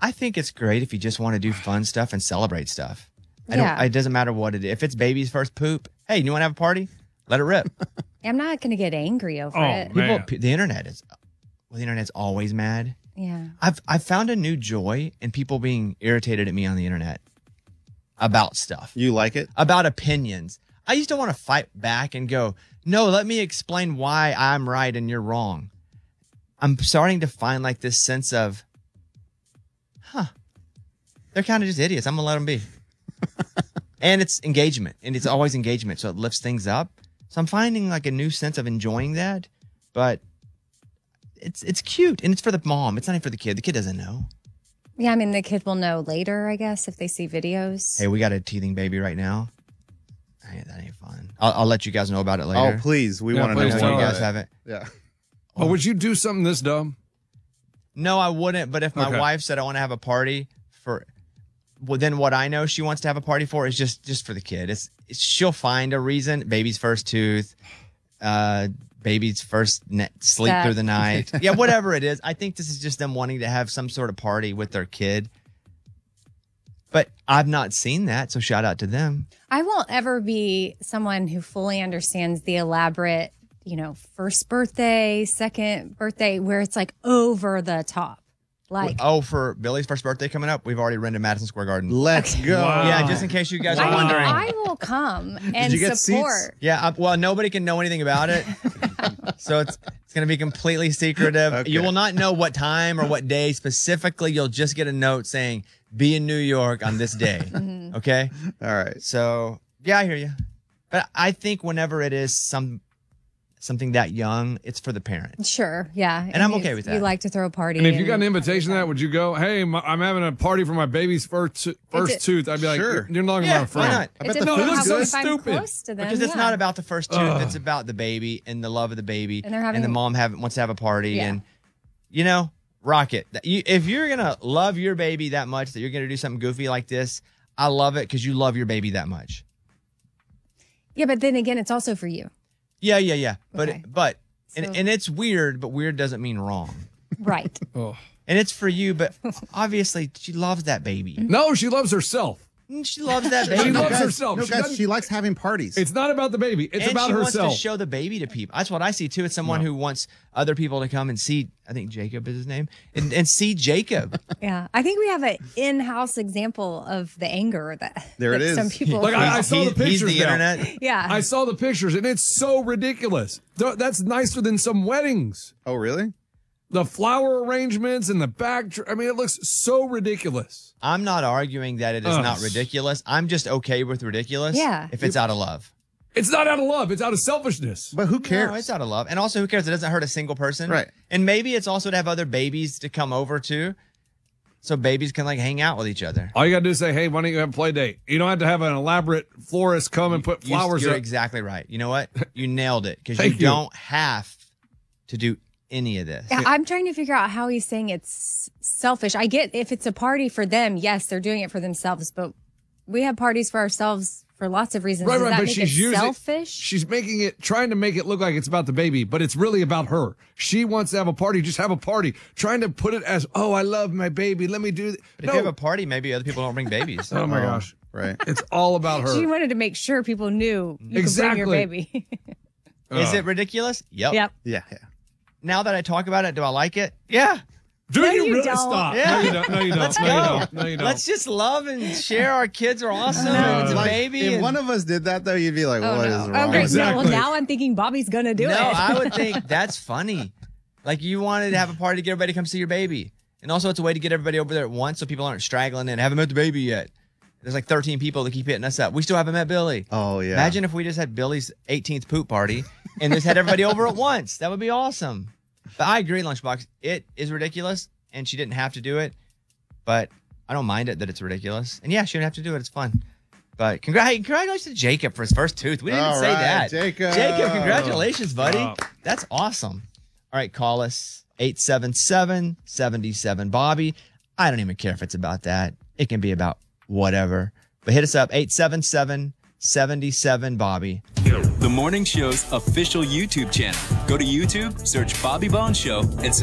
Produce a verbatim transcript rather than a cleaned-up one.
I think it's great if you just want to do fun stuff and celebrate stuff. I Yeah. don't. It doesn't matter what it is. If it's baby's first poop, hey, you want to have a party? Let it rip. I'm not going to get angry over Oh, it. man. People, the internet is, well, the internet's always mad. Yeah. I've I've found a new joy in people being irritated at me on the internet about stuff, You like it? about opinions. I used to want to fight back and go, no, let me explain why I'm right and you're wrong. I'm starting to find like this sense of, huh, they're kind of just idiots. I'm gonna let them be. And it's engagement, and it's always engagement, so it lifts things up. So I'm finding like a new sense of enjoying that, but it's it's cute, and it's for the mom. It's not even for the kid. The kid doesn't know. Yeah, I mean, the kid will know later, I guess, if they see videos. Hey, we got a teething baby right now. Hey, that ain't fun. I'll, I'll let you guys know about it later. Oh, please. We Yeah, want to please know I know more you about guys it. have it. Yeah. Oh, would you do something this dumb? No, I wouldn't. But if my Okay. wife said I want to have a party for, well, then what I know she wants to have a party for is just just for the kid. It's, it's she'll find a reason. Baby's first tooth, uh, baby's first ne- sleep Step. through the night. Yeah, whatever it is. I think this is just them wanting to have some sort of party with their kid. But I've not seen that, so shout out to them. I won't ever be someone who fully understands the elaborate, you know, first birthday, second birthday, where it's like over the top. Like, Oh, for Billy's first birthday coming up, we've already rented Madison Square Garden. Let's go. Wow. Yeah, just in case you guys I are mean, wondering. I will come and you get support. Yeah, uh, well, nobody can know anything about it, so it's it's going to be completely secretive. Okay. You will not know what time or what day specifically. You'll just get a note saying, "Be in New York on this day." Mm-hmm. Okay, All right. so yeah, I hear you, but I think whenever it is some something that young, it's for the parent. Sure, yeah. And I'm you- okay with You that. like to throw a party. And if you got an invitation to that, would you go, hey, my, I'm having a party for my baby's first first It's a- tooth? I'd be like, Sure. you're, you're not Yeah, my friend. why not? I It bet the depends No, it on looks how- so if I'm stupid. close to them, Because it's yeah. not about the first tooth; Ugh. it's about the baby and the love of the baby, And they're having- the mom have, wants to have a party, Yeah. and you know, rock it. You, if you're gonna love your baby that much that you're gonna do something goofy like this, I love it because you love your baby that much. Yeah, but then again, it's also for you. Yeah, yeah, yeah. But Okay. but So- and, and it's weird, but weird doesn't mean wrong. Right. Oh. And it's for you, but obviously she loves that baby. No, she loves herself. And She loves that She baby. loves guys, herself. No, She guys, doesn't- she likes having parties. It's not about the baby. It's and about she herself. wants to show the baby to people. That's what I see too. It's someone No. who wants other people to come and see. I think Jacob is his name, and, and see Jacob. Yeah. I think we have an in-house example of the anger that, There it that is. some people. Like, I- I He's- saw the he's- pictures He's the now. internet. yeah. I saw the pictures, and it's so ridiculous. Th- That's nicer than some weddings. Oh, really? The flower arrangements and the back. I mean, it looks so ridiculous. I'm not arguing that it is Ugh. not ridiculous. I'm just okay with ridiculous. Yeah. If it's out of love. It's not out of love. It's out of selfishness. But who cares? No, it's out of love. And also, who cares? It doesn't hurt a single person. Right. And maybe it's also to have other babies to come over too. So babies can like hang out with each other. All you got to do is say, hey, why don't you have a play date? You don't have to have an elaborate florist come and put You- flowers You're up. exactly right. You know what? You nailed it. Because you, Thank you. don't have to do any of this. Yeah, I'm trying to figure out how he's saying it's selfish. I get if it's a party for them, yes, they're doing it for themselves, but we have parties for ourselves for lots of reasons. Right, Does right, that but make she's it using selfish? She's making it, trying to make it look like it's about the baby, but it's really about her. She wants to have a party, just have a party. Trying to put it as, oh, I love my baby. Let me do th-. But if No. you have a party, maybe other people don't bring babies. Oh my gosh, Right. it's all about her. She wanted to make sure people knew you Exactly. could bring your baby. Is Ugh. it ridiculous? Yep. Yep. Yeah, yeah. Now that I talk about it, do I like it? Yeah. Do No, you you really don't. stop? Yeah. No, you don't. No, you don't. Let's no, go. you don't. No, you don't. Let's just love and share. Our kids are awesome. No. It's a Like, baby. If and- one of us did that, though, you'd be like, Oh, "What is no. wrong?" Oh, great. Exactly. No, well, now I'm thinking Bobby's going to do no, it. I would think that's funny. Like you wanted to have a party to get everybody to come see your baby. And also it's a way to get everybody over there at once so people aren't straggling in. Haven't met the baby yet. There's like thirteen people that keep hitting us up. We still haven't met Billy. Oh, yeah. Imagine if we just had Billy's eighteenth poop party and just had everybody over at once. That would be awesome. But I agree, Lunchbox. It is ridiculous and she didn't have to do it. But I don't mind it that it's ridiculous. And yeah, she didn't have to do it. It's fun. But congra- hey, congratulations to Jacob for his first tooth. We didn't All even say right, that. Jacob. Jacob, congratulations, buddy. Wow. That's awesome. All right, call us eight seven seven, seven seven, Bobby. I don't even care if it's about that. It can be about whatever. But hit us up, eight seven seven, seven seven, Bobby. The morning show's official YouTube channel. Go to YouTube, search Bobby Bones Show, and subscribe.